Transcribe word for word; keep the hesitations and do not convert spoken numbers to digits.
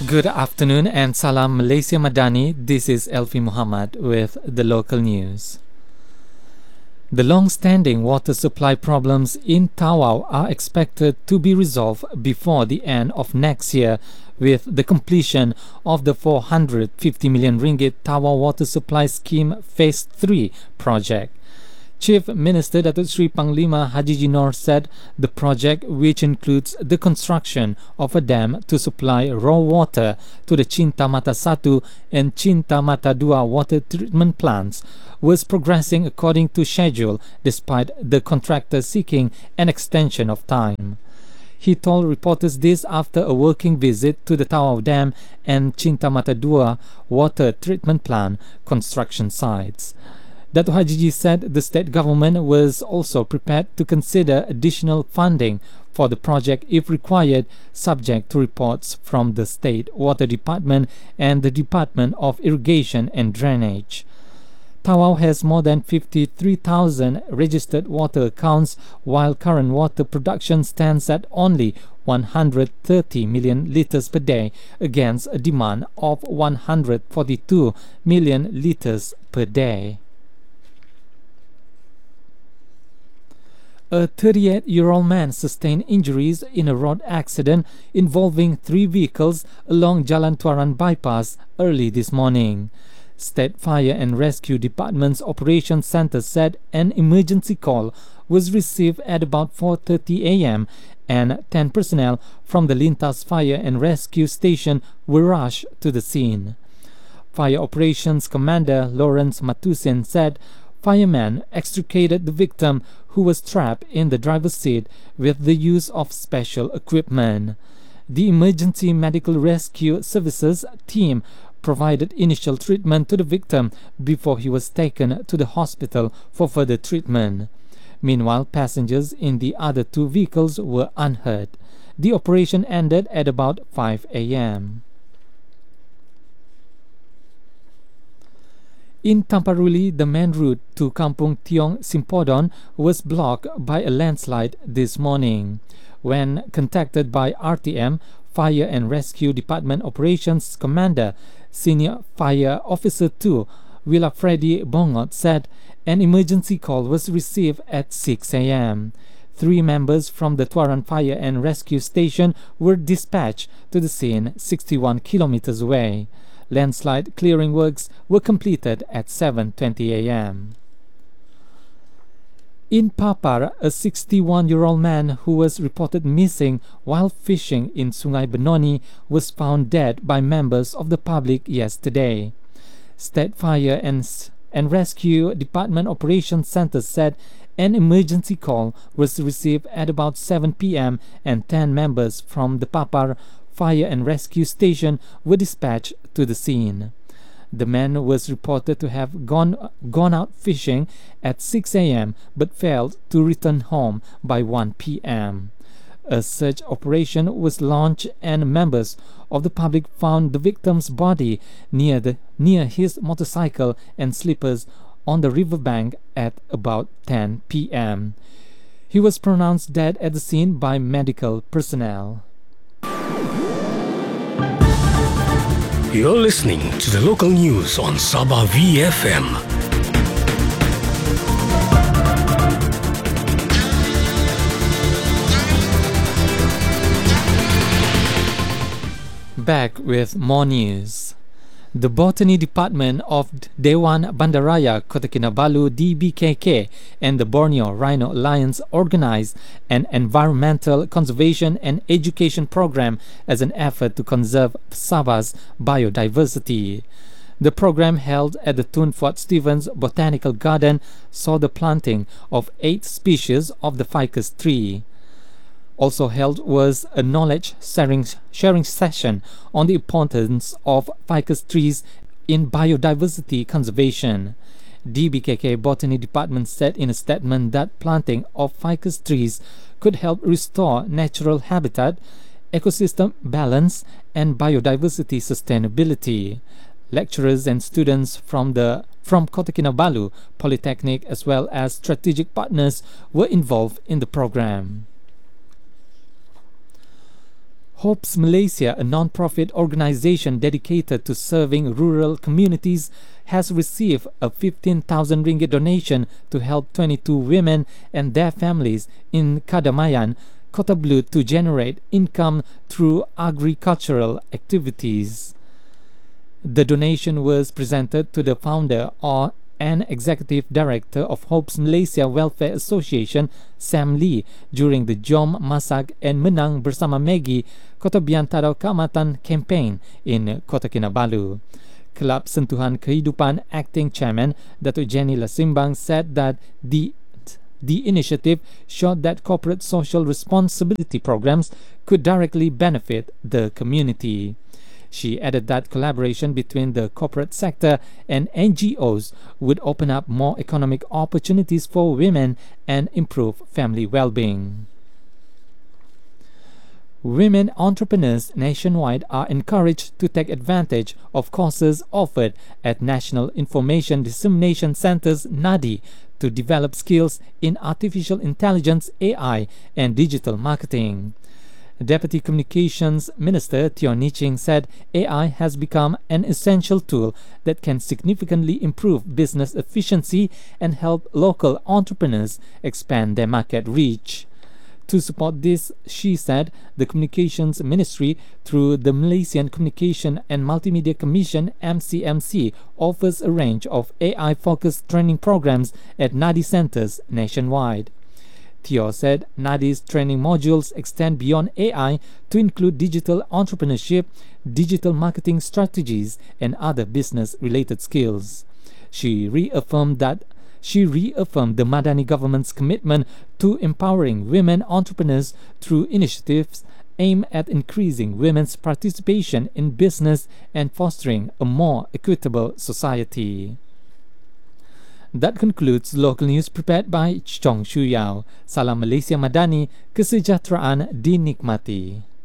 Good afternoon and Salam Malaysia Madani. This is Elfi Muhammad with the local news. The long-standing water supply problems in Tawau are expected to be resolved before the end of next year with the completion of the four hundred fifty million ringgit Tawau Water Supply Scheme Phase three project. Chief Minister Datuk Seri Panglima Haji Jinor said the project, which includes the construction of a dam to supply raw water to the Cinta Mata Satu and Cinta Mata Dua water treatment plants, was progressing according to schedule despite the contractor seeking an extension of time. He told reporters this after a working visit to the Tawau Dam and Cinta Mata Dua water treatment plant construction sites. Dato' Hajiji said the state government was also prepared to consider additional funding for the project if required, subject to reports from the State Water Department and the Department of Irrigation and Drainage. Tawau has more than fifty-three thousand registered water accounts, while current water production stands at only one hundred thirty million litres per day against a demand of one hundred forty-two million litres per day. A thirty-eight-year-old man sustained injuries in a road accident involving three vehicles along Jalan Tuaran Bypass early this morning. State Fire and Rescue Department's Operations Centre said an emergency call was received at about four thirty a m and ten personnel from the Lintas Fire and Rescue Station were rushed to the scene. Fire Operations Commander Lawrence Matusin said firemen extricated the victim, who was trapped in the driver's seat, with the use of special equipment. The Emergency Medical Rescue Services team provided initial treatment to the victim before he was taken to the hospital for further treatment. Meanwhile, passengers in the other two vehicles were unhurt. The operation ended at about five a m In Tamparuli, the main route to Kampung Tiong Simpodon was blocked by a landslide this morning. When contacted by R T M, Fire and Rescue Department Operations Commander, Senior Fire Officer two, Willa Freddy Bongot, said an emergency call was received at six a m Three members from the Tuaran Fire and Rescue Station were dispatched to the scene sixty-one kilometers away. Landslide clearing works were completed at seven twenty a m In Papar, a sixty-one-year-old man who was reported missing while fishing in Sungai Benoni was found dead by members of the public yesterday. State Fire and, and Rescue Department Operations Centre said an emergency call was received at about seven p m and ten members from the Papar Fire and Rescue Station were dispatched to the scene. The man was reported to have gone gone out fishing at six a m but failed to return home by one p m A search operation was launched and members of the public found the victim's body near the near his motorcycle and slippers on the riverbank at about ten p m He was pronounced dead at the scene by medical personnel. You're listening to the local news on Sabah V F M. Back with more news. The Botany Department of Dewan Bandaraya Kota Kinabalu D B K K and the Borneo Rhino Alliance organized an environmental conservation and education program as an effort to conserve Sabah's biodiversity. The program held at the Tun Fort Stevens Botanical Garden saw the planting of eight species of the ficus tree. Also held was a knowledge sharing, sharing session on the importance of ficus trees in biodiversity conservation. D B K K Botany Department said in a statement that planting of ficus trees could help restore natural habitat, ecosystem balance, and biodiversity sustainability. Lecturers and students from the from Kota Kinabalu Polytechnic as well as strategic partners were involved in the program. Hopes Malaysia, a non-profit organization dedicated to serving rural communities, has received a fifteen thousand ringgit donation to help twenty-two women and their families in Kadamayan, Kota Blut, to generate income through agricultural activities. The donation was presented to the founder or and Executive Director of Hopes Malaysia Welfare Association, Sam Lee, during the Jom Masak and Menang Bersama Maggie Kota Biantara Keamatan campaign in Kota Kinabalu. Kelab Sentuhan Kehidupan Acting Chairman Datuk Jenny Lasimbang said that the the initiative showed that corporate social responsibility programs could directly benefit the community. She added that collaboration between the corporate sector and N G Os would open up more economic opportunities for women and improve family well-being. Women entrepreneurs nationwide are encouraged to take advantage of courses offered at National Information Dissemination Centre's NADI to develop skills in artificial intelligence, A I, and digital marketing. Deputy Communications Minister Teo Ni Ching said A I has become an essential tool that can significantly improve business efficiency and help local entrepreneurs expand their market reach. To support this, she said, the Communications Ministry, through the Malaysian Communication and Multimedia Commission M C M C, offers a range of A I-focused training programs at NADI centers nationwide. Teo said NADI's training modules extend beyond A I to include digital entrepreneurship, digital marketing strategies, and other business-related skills. She reaffirmed that she reaffirmed the Madani government's commitment to empowering women entrepreneurs through initiatives aimed at increasing women's participation in business and fostering a more equitable society. That concludes local news prepared by Chong Shu Yao. Salam Malaysia Madani, kesejahteraan dinikmati.